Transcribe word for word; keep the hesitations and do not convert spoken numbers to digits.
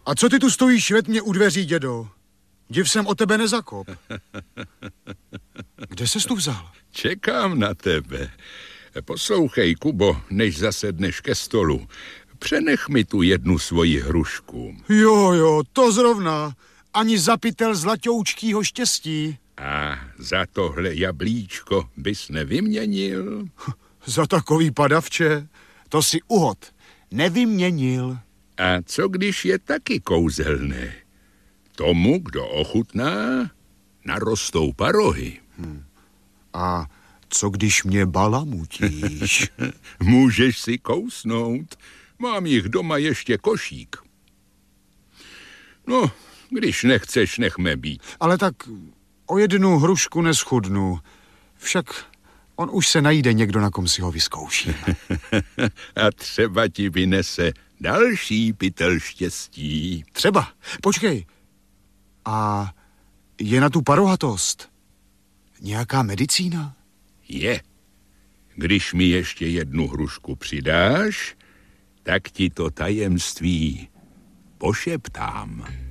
A co ty tu stojíš ve tmě u dveří, dědo? Div jsem o tebe nezakop. Kde ses tu vzal? Čekám na tebe. Poslouchej, Kubo, než zasedneš ke stolu. Přenech mi tu jednu svoji hrušku. Jo, jo, to zrovna. Ani zapitel zlatoučkýho štěstí. A za tohle jablíčko bys nevyměnil? Za takový padavče? To si uhod. Nevyměnil. A co když je taky kouzelné? Tomu, kdo ochutná, narostou parohy. Hmm. A co když mě balamutíš? Můžeš si kousnout. Mám jich doma ještě košík. No, když nechceš, nechme být. Ale tak o jednu hrušku neschudnu. Však on už se najde někdo, na kom si ho vyzkouší. A třeba ti vynese další pytel štěstí. Třeba. Počkej. A je na tu parohatost nějaká medicína? Je. Když mi ještě jednu hrušku přidáš, tak ti to tajemství pošeptám.